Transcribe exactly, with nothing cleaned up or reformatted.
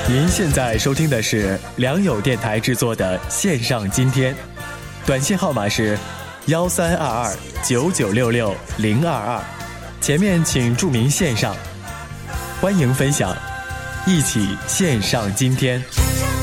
您现在收听的是良友电台制作的线上今天，短信号码是幺三二二九九六六零二二，前面请注明线上，欢迎分享，一起线上今天。